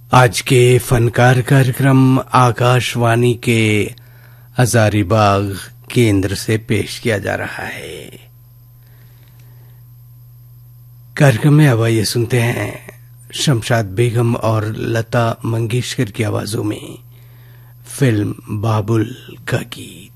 आज के फनकार कार्यक्रम आकाशवाणी के हजारीबाग केंद्र से पेश किया जा रहा है। कार्यक्रम में अब आइए सुनते हैं शमशाद बेगम और लता मंगेशकर की आवाजों में फिल्म बाबुल का गीत।